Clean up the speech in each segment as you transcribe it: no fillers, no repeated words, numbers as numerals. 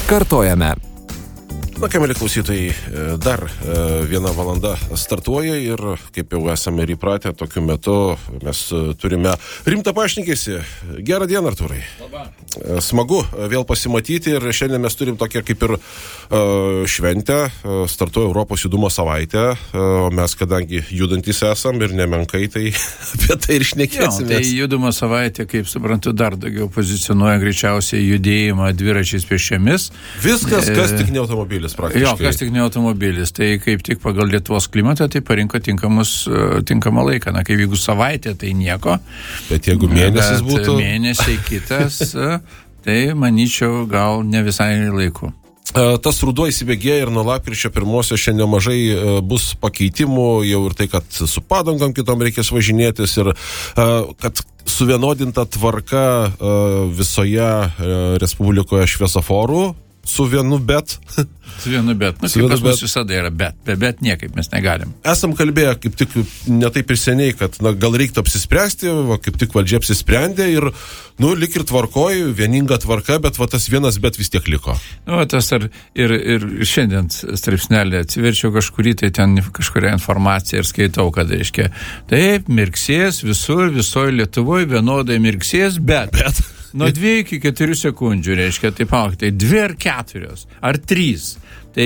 Kartojame. Na, ką, mėly klausytojai, dar viena valanda startuoja ir, kaip jau esame ir įpratę, tokiu metu mes turime rimtą pašnekesį. Gerą dieną, Artūrai. Labą. Smagu vėl pasimatyti ir šiandien mes turim tokią kaip ir šventę, startuoja Europos judumo savaitė, o mes, kadangi judantys esam ir nemenkai, tai apie tai ir šnekėsime. Tai judumo savaitė, kaip suprantu, dar daugiau pozicionuoja greičiausiai judėjimą dviračiais pėsčiomis. Viskas, kas tik ne automobilis. Praktiškai. Jo, kas tik ne automobilis. Tai kaip tik pagal Lietuvos klimatą, tai parinko tinkamą laiką. Na, kaip jeigu savaitė, tai nieko. Bet jeigu mėnesis būtų... Mėnesiai kitas, tai manyčiau gal ne visai laiku. Tas ruduo įsibėgėja ir nuo lapkričio 1 šiandien mažai bus pakeitimų, jau ir tai, kad su padangom kitom reikės važinėtis ir kad suvienodinta tvarka visoje Respublikoje šviesoforų su vienu bet. Su vienu bet. Nu, kaip pas mus visada yra bet. Bet niekaip mes negalim. Esam kalbėję kaip tik ne taip ir seniai, kad gal reiktų apsispręsti, kaip tik valdžia apsisprendė ir, lik ir tvarkoj, vieninga tvarka, bet tas vienas bet vis tiek liko. Tas ir šiandien straipsnelį atsiverčiau kažkurį, tai ten kažkuria informacija ir skaitau, kad reiškia, taip, mirksės visur, visoje Lietuvoje vienodai mirksės, bet. Nuo 2 iki 4 sekundžių, reiškia, tai 2 ar 4, ar 3. Tai,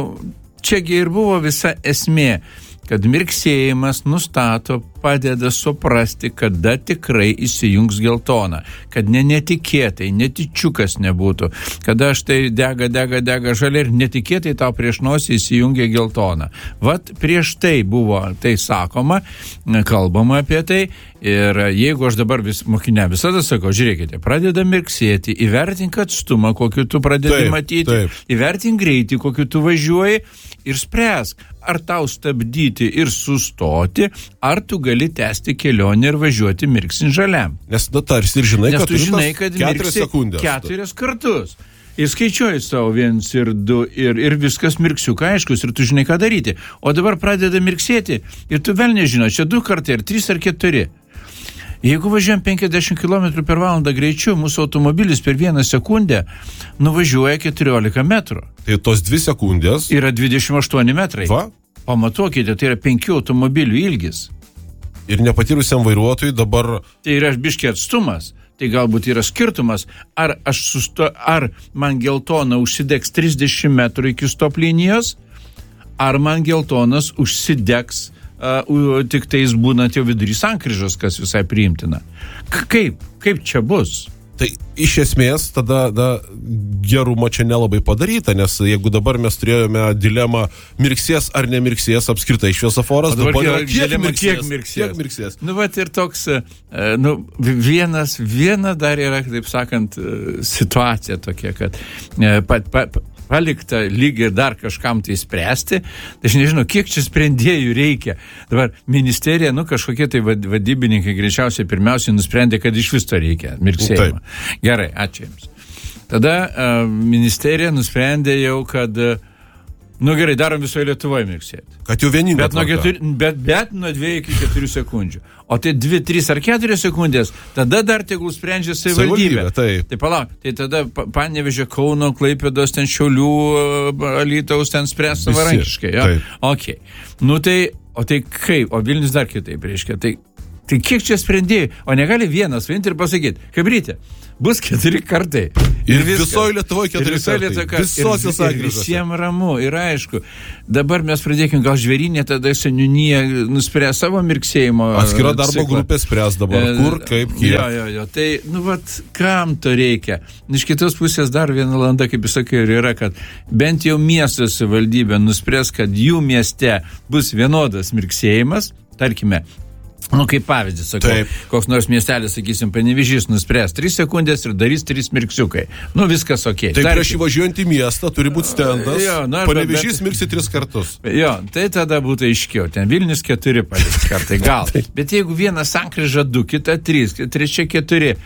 čiagi ir buvo visa esmė, kad mirksėjimas nustato, padeda suprasti, kada tikrai įsijungs geltona, kad netikėtai, netyčiukas nebūtų, kada štai dega žalia ir netikėtai tau prieš nosį įsijungia geltona. Vat prieš tai buvo, tai sakoma, kalbama apie tai ir jeigu aš dabar mokiniam visada sakau, žiūrėkite, pradeda mirksėti, įvertink atstumą, kokiu tu pradedi matyti, įvertink greitį, kokiu tu važiuoji ir spręsk, ar tau stabdyti ir sustoti, ar tu gali tęsti kelionę ir važiuoti mirksint žaliam. Nes tarsi ir žinai, kad tu žinai, kad 4 sekundės. 4 kartus. Ir skaičiuoji savo 1 ir 2 ir viskas mirksiukai aiškus ir tu žinai, ką daryti. O dabar pradeda mirksėti ir tu vėl nežino, čia 2 kartai, ar 3 ar 4. Jeigu važiuojam 50 km per valandą greičiu, mūsų automobilis per 1 sekundę nuvažiuoja 14 metrų. Tai tos 2 sekundės... Yra 28 metrai. Va. Pamatuokite, tai yra 5 automobilių ilgis. Ir nepatyrusiam vairuotojui dabar... Tai yra biškį atstumas. Tai galbūt yra skirtumas, ar man geltona užsidegs 30 metrų iki stop linijos, ar man geltonas užsidegs tik tais būnant jau vidury sankryžos, kas visai priimtina. Kaip čia bus? Tai iš esmės tada gerumo čia nelabai padaryta, nes jeigu dabar mes turėjome dilemą mirksės ar nemirksės apskritai šviesoforas, dabar yra kiek mirksės. Vat ir toks, viena dar yra, taip sakant, situacija tokia, kad palikta lyg ir dar kažkam tai spręsti, tai aš nežinau, kiek čia sprendėjų reikia. Dabar ministerija, kažkokie tai vadybininkai greičiausiai pirmiausiai nusprendė, kad iš vis to reikia, mirksėjimą. Gerai, ačiū Jums. Tada ministerija nusprendė jau, kad gerai, darom visoje Lietuvoje mirksėti. Kad jau vieninga tvarka. Bet nuo 2 iki 4 sekundžių. O tai 2, 3 ar 4 sekundės, tada dar tegul sprendžia savivaldybė. Tai palauk, tai tada Panevėžio, Kauno, Klaipėdos, ten Šiaulių, Alytaus ten spręs savarankiškai. Ja? Okay. O tai kaip? O Vilnius dar kitaip reiškia. Tai kiek čia sprendėjai? O negali vienas vieninti ir pasakyti, kabrytė, bus 4 kartai. Ir visoje Lietuvoje 4 kartai. Visose sankryžose. Ir visiems ramu, ir aišku. Dabar mes pradėkim, gal Žvėrynė, tada seniūnija nuspręs savo mirksėjimo. Atskira darbo grupė spręs dabar, kur, kaip, kiek. Jo. Tai, kam to reikia? Iš kitos pusės dar viena valanda, kaip jūs sakai, ir yra, kad bent jau miesto savivaldybė nuspręs, kad jų mieste bus vienodas mirksėjimas, tarkime, kaip pavyzdys, sakau, koks nors miestelis, sakysim, Panevėžys nuspręs 3 sekundės ir darys 3 mirksiukai. Viskas ok. Tai prieš įvažiuojant į miestą turi būti stendas, Panevėžys mirksi 3 kartus. Jo, tai tada būtų aiškiau. Ten Vilnius 4 paliks kartai, gal. Bet jeigu viena sankryža 2, kita 3, trečia 4,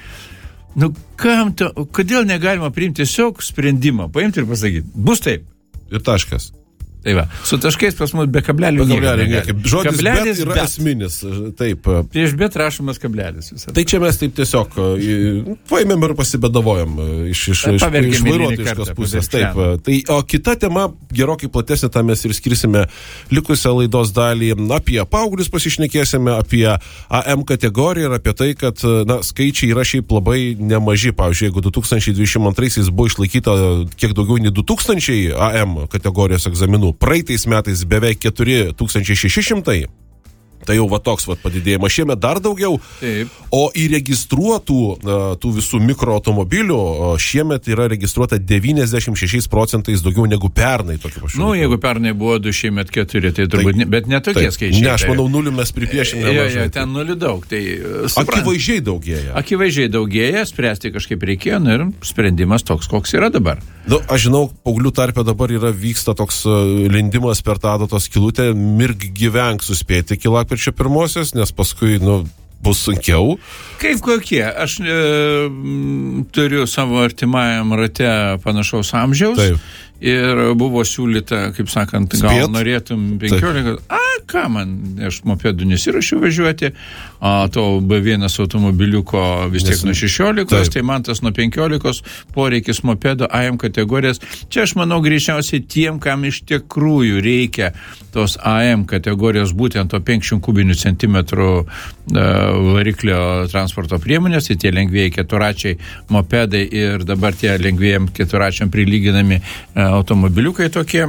kodėl negalima priimti tiesiog sprendimą, paimti ir pasakyti, bus taip. Ir taškas. Tai va, su taškais pas mus be kablelių niekaip. Žodis kablelis, bet yra esminis. Taip. Prieš bet rašomas kablelis. Visada. Tai čia mes taip tiesiog paėmėm ir pasibėdavojam iš vairuotojiškos pusės. Taip. Tai, o kita tema, gerokai platesnė, tą mes ir skirsime likusią laidos dalį. Apie paauglius pasišnekėsime, apie AM kategoriją ir apie tai, kad skaičiai yra šiaip labai nemaži. Pavyzdžiui, jeigu 2022 buvo išlaikyta kiek daugiau nei 2000 AM kategorijos egzaminų, praeitais metais beveik 4600, tai jau va toks padidėjimas. Šiemet dar daugiau. Taip. O įregistruotų tų visų mikroautomobilių šiemet yra registruota 96% daugiau negu pernai. Jeigu pernai buvo 2, šiemet 4, tai turbūt, bet ne tokie skaičiai. Ne, aš manau, 0 mes pripiešime. Ten 0 daug. Tai, akivaizdžiai daugėja. Akivaizdžiai daugėja, spręsti kažkaip reikėjo, ir sprendimas toks, koks yra dabar. Aš žinau, paauglių tarpe dabar vyksta toks lindimas per tą adatos skylutę, mirk gyvenk suspėti iki lapkričio 1, nes paskui, bus sunkiau. Kaip kokie? Aš turiu savo artimajam rate panašaus amžiaus. Taip. Ir buvo siūlyta, kaip sakant, gal norėtum 15. Ką man, aš mopedų nesirašiau važiuoti, to B1 automobiliuko vis tiek nuo 16, taip. Tai man tas nuo 15 poreikis mopedo AM kategorijas. Čia aš manau greičiausiai tiem, kam iš tikrųjų reikia tos AM kategorijos, būtent to 500 kubinių centimetrų variklio transporto priemonės, tai tie lengvėjai keturačiai mopedai ir dabar tie lengvėjam keturačiam prilyginami automobiliukai tokie.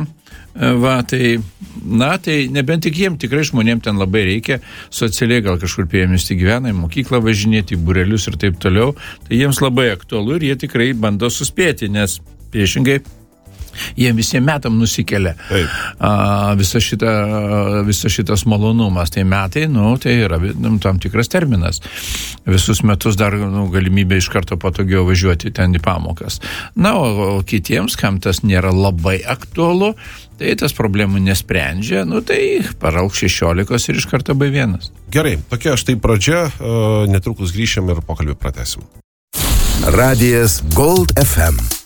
Tai nebent tik jiem, tikrai žmonėm ten labai reikia, socialiai gal kažkur priemiesti gyvena, į mokyklą važinėti, į būrelius ir taip toliau, tai jiems labai aktualu ir jie tikrai bando suspėti, nes priešingai jie visiems metam nusikelia visas šitas malonumas. Tai metai, tai yra tam tikras terminas. Visus metus dar galimybė iš karto patogiau važiuoti ten į pamokas. O kitiems, kam tas nėra labai aktualu, tai tas problemų nesprendžia, tai parauks 16 ir iš karto B1. Gerai, tokia štai pradžia, netrukus grįšim ir pokalbį pratęsim. Radijas Gold FM.